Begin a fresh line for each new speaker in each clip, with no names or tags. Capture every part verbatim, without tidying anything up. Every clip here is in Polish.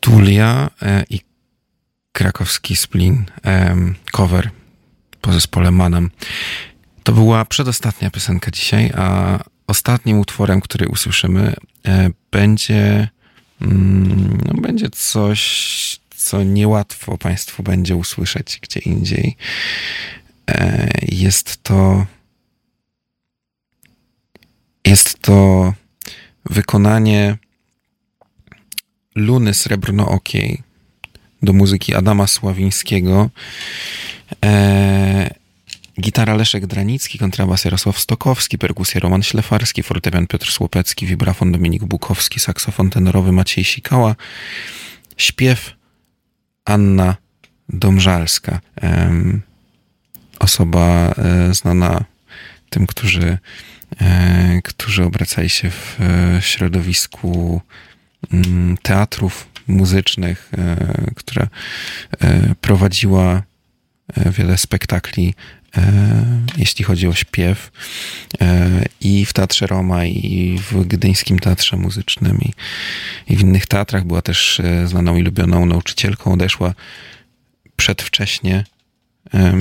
Tulia i krakowski Splin, cover po zespole Manam. To była przedostatnia piosenka dzisiaj, a ostatnim utworem, który usłyszymy, będzie, no, będzie coś, co niełatwo Państwu będzie usłyszeć gdzie indziej. Jest to jest to wykonanie Luny Srebrnookiej do muzyki Adama Sławińskiego. E, gitara Leszek Dranicki, kontrabas Jarosław Stokowski, perkusja Roman Ślefarski, fortepian Piotr Słupecki, wibrafon Dominik Bukowski, saksofon tenorowy Maciej Sikała, śpiew Anna Domżalska. E, osoba e, znana tym, którzy, e, którzy obracali się w e, środowisku m, teatrów muzycznych, e, która e, prowadziła e, wiele spektakli, e, jeśli chodzi o śpiew, e, i w Teatrze Roma, i w Gdyńskim Teatrze Muzycznym, i, i w innych teatrach. Była też e, znaną i lubioną nauczycielką. Odeszła przedwcześnie e,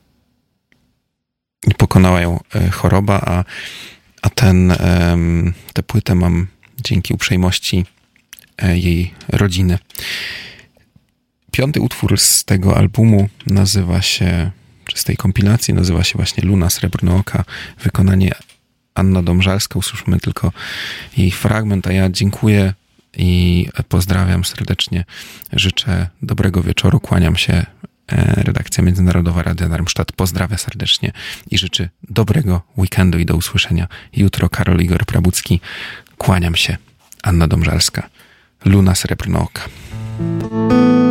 i pokonała ją e, choroba, a, a ten, e, tę płytę mam dzięki uprzejmości jej rodziny. Piąty utwór z tego albumu nazywa się, czy z tej kompilacji nazywa się właśnie Luna Srebrnooka, wykonanie Anna Domżalska. Usłyszymy tylko jej fragment, a ja dziękuję i pozdrawiam serdecznie. Życzę dobrego wieczoru, kłaniam się. Redakcja Międzynarodowa Radia Darmstadt pozdrawia serdecznie i życzy dobrego weekendu i do usłyszenia jutro. Karol Igor Prabucki, kłaniam się. Anna Domżalska, Luna Srebrnooka.